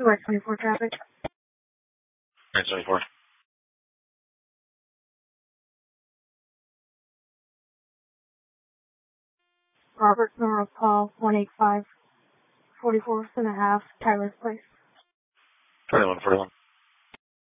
2X24 traffic. X24. Robert Norris Call 185 44.5 Tyler's Place. 2141.